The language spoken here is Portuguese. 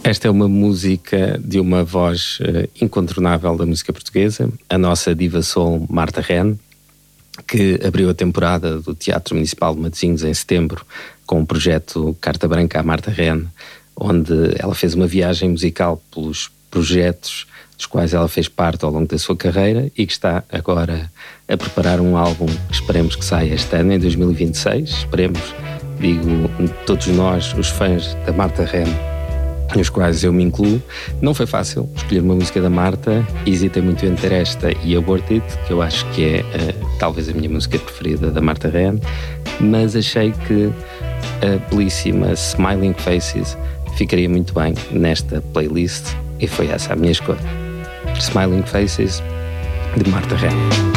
Esta é uma música de uma voz incontornável da música portuguesa, a nossa diva soul Marta Ren, que abriu a temporada do Teatro Municipal de Matosinhos em setembro com o projeto Carta Branca à Marta Ren, onde ela fez uma viagem musical pelos projetos dos quais ela fez parte ao longo da sua carreira e que está agora a preparar um álbum que esperemos que saia este ano, em 2026. Esperemos, digo, todos nós, os fãs da Marta Ren, nos quais eu me incluo. Não foi fácil escolher uma música da Marta, hesitei muito entre esta e Abort It, que eu acho que é talvez a minha música preferida da Marta Ren, mas achei que a belíssima Smiling Faces ficaria muito bem nesta playlist e foi essa a minha escolha. Smiling Faces, de Marta Ren.